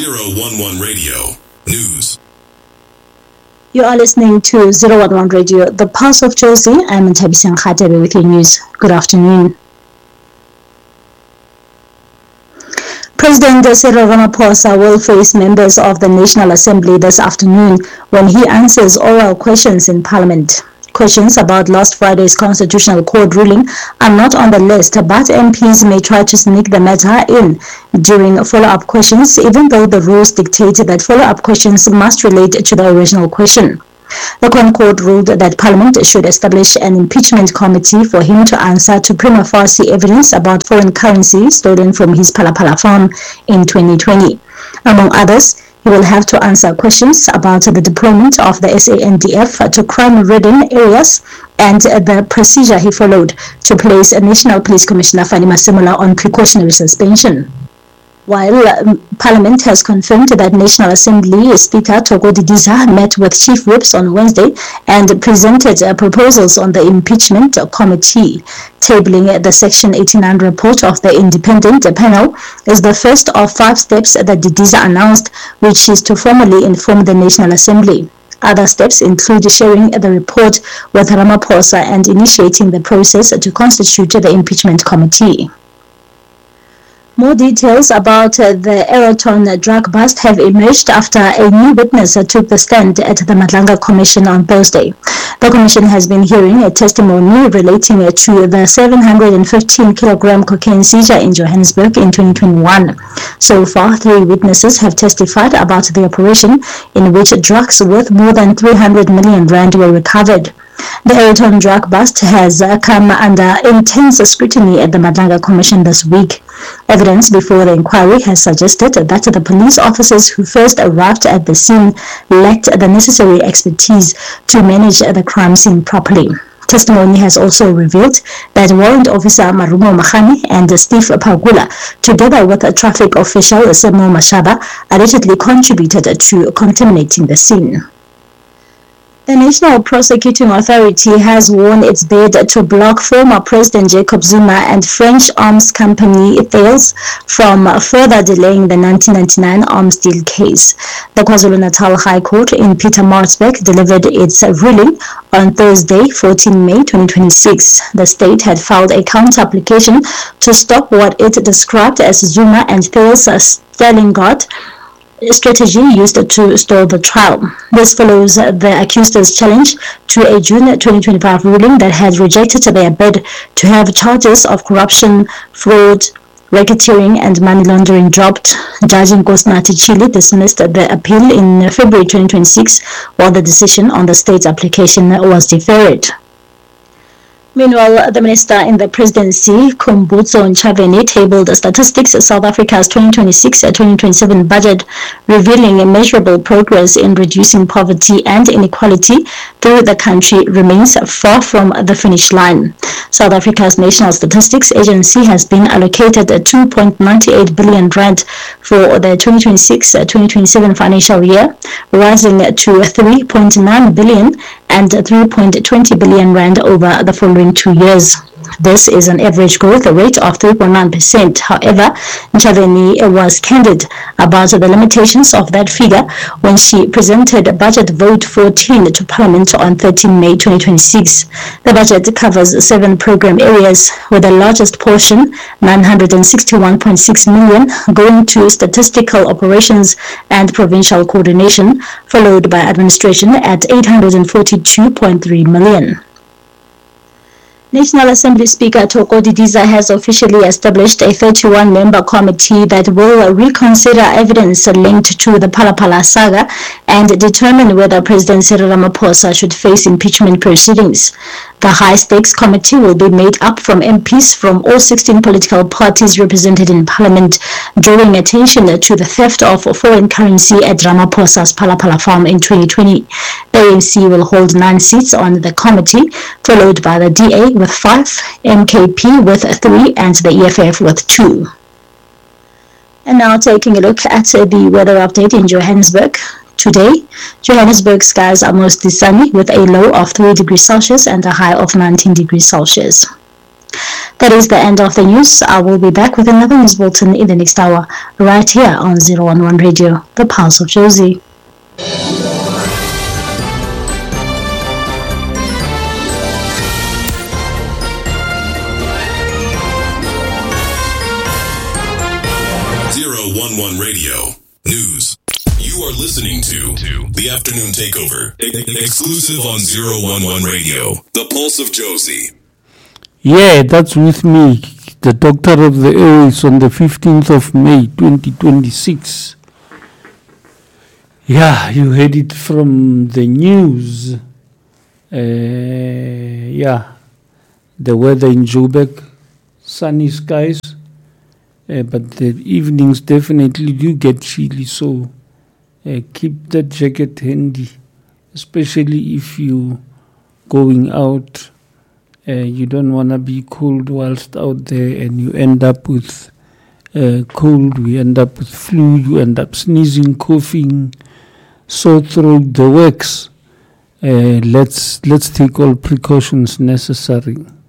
011 Radio News. You are listening to 011 Radio, the Pulse of Josie. I'm Ntabisang Khatebe with your news. Good afternoon. President Cyril Ramaphosa will face members of the National Assembly this afternoon when he answers oral questions in Parliament. Questions about last Friday's Constitutional Court ruling are not on the list, but MPs may try to sneak the matter in during follow-up questions, even though the rules dictate that follow-up questions must relate to the original question. The Court ruled that Parliament should establish an impeachment committee for him to answer to prima facie evidence about foreign currency stolen from his Phala farm in 2020. Among others, he will have to answer questions about the deployment of the SANDF to crime-ridden areas and the procedure he followed to place National Police Commissioner Fani Masemola on precautionary suspension. While Parliament has confirmed that National Assembly Speaker Thoko Didiza met with Chief Whips on Wednesday and presented proposals on the impeachment committee, tabling the Section 89 report of the independent panel is the first of 5 steps that Didiza announced, which is to formally inform the National Assembly. Other steps include sharing the report with Ramaphosa and initiating the process to constitute the impeachment committee. More details about the Aeroton drug bust have emerged after a new witness took the stand at the Madlanga Commission on Thursday. The Commission has been hearing a testimony relating to the 715-kilogram cocaine seizure in Johannesburg in 2021. So far, 3 witnesses have testified about the operation in which drugs worth more than 300 million rand were recovered. The Aeroton drug bust has come under intense scrutiny at the Madlanga Commission this week. Evidence before the inquiry has suggested that the police officers who first arrived at the scene lacked the necessary expertise to manage the crime scene properly. Testimony has also revealed that Warrant Officer Marumo Mahani and Steve Pagula, together with traffic official Semo Mashaba, allegedly contributed to contaminating the scene. The National Prosecuting Authority has won its bid to block former President Jacob Zuma and French arms company Thales from further delaying the 1999 arms deal case. The KwaZulu-Natal High Court in Pietermaritzburg delivered its ruling on Thursday, 14 May 2026. The state had filed a counter-application to stop what it described as Zuma and Thales' Stalingrad strategy used to stall the trial. This follows the accused's challenge to a June 2025 ruling that had rejected their bid to have charges of corruption, fraud, racketeering, and money laundering dropped. Judge Nkosinathi Chile dismissed the appeal in February 2026, while the decision on the state's application was deferred. Meanwhile, the minister in the presidency, Khumbudzo Ntshavheni, tabled statistics South Africa's 2026-2027 budget, revealing measurable progress in reducing poverty and inequality, though the country remains far from the finish line. South Africa's National Statistics Agency has been allocated 2.98 billion rand for the 2026-2027 financial year, rising to 3.9 billion and 3.20 billion rand over the following 2 years. This is an average growth rate of 3.9%. However, Ntshavheni was candid about the limitations of that figure when she presented Budget Vote 14 to Parliament on 13 May 2026. The budget covers 7 program areas, with the largest portion, 961.6 million, going to statistical operations and provincial coordination, followed by administration at 842.3 million. National Assembly Speaker Thoko Didiza has officially established a 31-member committee that will reconsider evidence linked to the Phala saga and determine whether President Cyril Ramaphosa should face impeachment proceedings. The high-stakes committee will be made up from MPs from all 16 political parties represented in Parliament, drawing attention to the theft of foreign currency at Ramaphosa's Phala farm in 2020. The ANC will hold 9 seats on the committee, followed by the DA with 5, MKP with 3, and the EFF with 2. And now taking a look at the weather update in Johannesburg. Today, Johannesburg skies are mostly sunny with a low of 3 degrees Celsius and a high of 19 degrees Celsius. That is the end of the news. I will be back with another news bulletin in the next hour, right here on 011 Radio, the Pulse of Jozi. Radio News. You are listening to The Afternoon Takeover, exclusive on 011 Radio, the Pulse of Jozi. Yeah, that's with me, the Doctor of the Airways, on the 15th of May, 2026. Yeah, you heard it from the news. The weather in Joburg, sunny skies. But the evenings definitely do get chilly, so keep that jacket handy, especially if you're going out. You don't want to be cold whilst out there and you end up with cold, we end up with flu, you end up sneezing, coughing, sore throat, the works. Let's take all precautions necessary.